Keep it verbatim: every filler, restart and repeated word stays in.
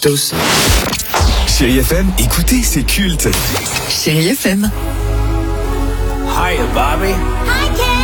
Tous. Chérie F M, écoutez, c'est culte. Chérie F M. Hiya, Bobby. Hi, Ken.